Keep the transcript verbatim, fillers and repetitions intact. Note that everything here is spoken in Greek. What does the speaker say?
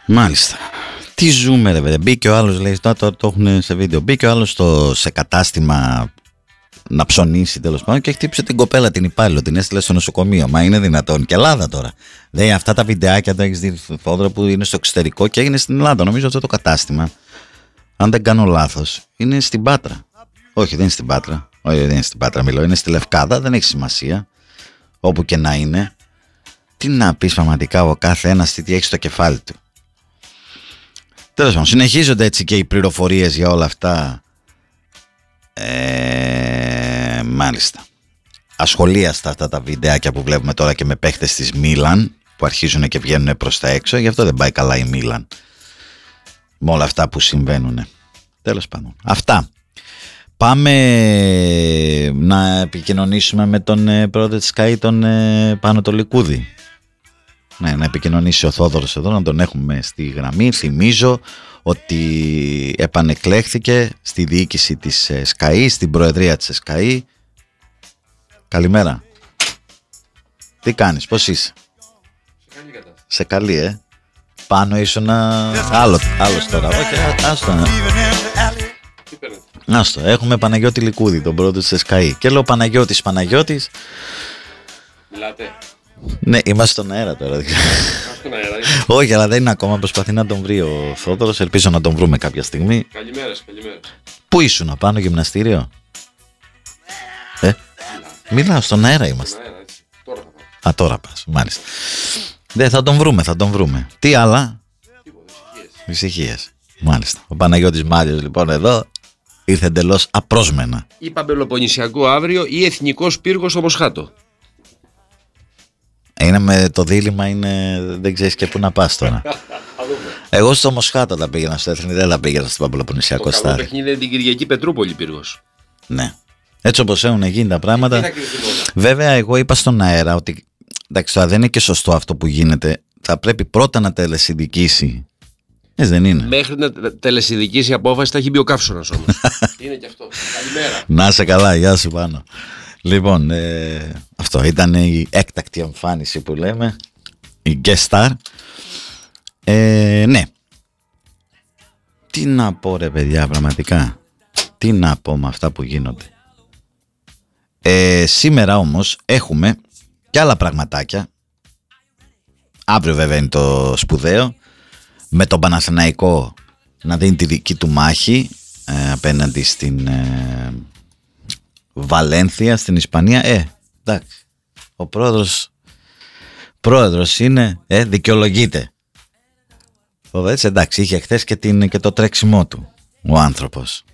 Μάλιστα. Τι ζούμε ρε παιδιά. Μπήκε ο άλλος, λέει, το, το, το έχουν σε βίντεο. Μπήκε ο άλλος στο, σε κατάστημα να ψωνίσει τέλος πάντων και χτύπησε την κοπέλα την υπάλληλο. Την έστειλε στο νοσοκομείο. Μα είναι δυνατόν? Και Ελλάδα τώρα. Λέει αυτά τα βιντεάκια το έχεις δει, Θόδωρο, που είναι στο εξωτερικό και έγινε στην Ελλάδα. Νομίζω αυτό το κατάστημα, αν δεν κάνω λάθος, είναι στην Πάτρα. Όχι, δεν είναι στην Πάτρα. Όχι, δεν είναι στην Πάτρα, μιλώ. Είναι στη Λευκάδα. Δεν έχει σημασία. Όπου και να είναι. Τι να πεις πραγματικά ο κάθε ένας τι έχει στο κεφάλι του. Τέλος πάντων, συνεχίζονται έτσι και οι πληροφορίες για όλα αυτά. Ε, μάλιστα. Ασχολίαστα αυτά τα βιντεάκια που βλέπουμε τώρα και με παίχτες της Μίλαν που αρχίζουν και βγαίνουν προς τα έξω. Γι' αυτό δεν πάει καλά η Μίλαν με όλα αυτά που συμβαίνουν. Τέλος πάντων. Αυτά. Πάμε να επικοινωνήσουμε με τον πρόεδρο της ΣΚΑΗ, τον Πάνο το Λικούδη. Ναι, να επικοινωνήσει ο Θόδωρος εδώ, να τον έχουμε στη γραμμή. Θυμίζω ότι επανεκλέχθηκε στη διοίκηση της ΣΚΑΗ, στην προεδρία της ΣΚΑΗ. Καλημέρα. Τι κάνεις, πώς είσαι? Σε καλή κατάσταση. Σε καλή, ε. Πάνω ήσουν άλλο, άλλος τώρα. Όχι, άστο. Τι παίρνετε? Άστο, έχουμε Παναγιώτη Λικούδη, τον πρόεδρο της ΣΚΑΗ. Και λέω Παναγιώτης, Παναγιώτης. Μιλάτε? Ναι, είμαστε στον αέρα τώρα. Είμαστε στον αέρα. Όχι, αλλά δεν είναι ακόμα. Προσπαθεί να τον βρει ο Θόδωρος. Ελπίζω να τον βρούμε κάποια στιγμή. Καλημέρα, καλημέρα. Πού ήσουν, πάνω γυμναστήριο? Ε, μιλάω, στον αέρα είμαστε. Στον αέρα, έτσι. Τώρα θα πάω. Α, τώρα πας, μάλιστα. Δεν, θα τον βρούμε, θα τον βρούμε. Τι άλλα? Τίποτα, ησυχίες. Ησυχίες. Μάλιστα. Ο Παναγιώτης Μάλιος λοιπόν εδώ ήρθε εντελώς απρόσμενα. Ή Παμπελοποννησιακό αύριο ή Εθνικός Πύργος στο Μοσχάτο. Είναι με το δίλημμα, είναι, δεν ξέρεις και πού να πας τώρα. Εγώ στο Μοσχάτο τα πήγαινα, στο Εθνικό δεν τα πήγαινα στο Παμπελοποννησιακό Το καλό στάδιο. παιχνίδι είναι την Κυριακή Πετρούπολη Πύργος. Ναι. Έτσι όπως έχουν γίνει τα πράγματα. Βέβαια, εγώ είπα στον αέρα ότι εντάξει, τώρα δεν είναι και σωστό αυτό που γίνεται. Θα πρέπει πρώτα να τελεσυνδικήσει. Έτσι δεν είναι? Μέχρι να τελεσυνδικήσει η απόφαση θα έχει μπει ο καύσωνας όμως. Είναι και αυτό. Καλημέρα. Να είσαι καλά, γεια σου Πάνο. Λοιπόν, ε, αυτό ήταν η έκτακτη εμφάνιση που λέμε, η guest star. Ε, ναι. Τι να πω ρε παιδιά, πραγματικά. Τι να πω με αυτά που γίνονται. Ε, σήμερα όμως έχουμε και άλλα πραγματάκια. Αύριο βέβαια είναι το σπουδαίο, με τον Παναθηναϊκό να δίνει τη δική του μάχη ε, απέναντι στην ε, Βαλένθια, στην Ισπανία. Ε, εντάξει, ο πρόεδρος πρόεδρος είναι, ε, δικαιολογείται. Έτσι, εντάξει, είχε χθες και, την, και το τρέξιμό του ο άνθρωπος.